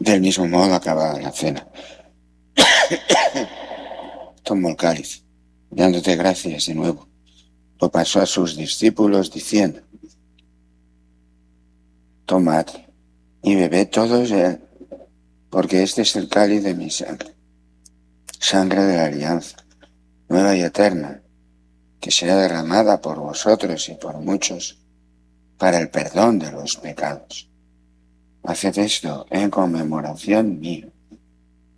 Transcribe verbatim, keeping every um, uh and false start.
Del mismo modo, acabada la cena, tomó el cáliz, dándote gracias de nuevo, lo pasó a sus discípulos diciendo: tomad y bebed todos de él, porque este es el cáliz de mi sangre, sangre de la alianza, nueva y eterna, que será derramada por vosotros y por muchos para el perdón de los pecados. Haced esto en conmemoración mía.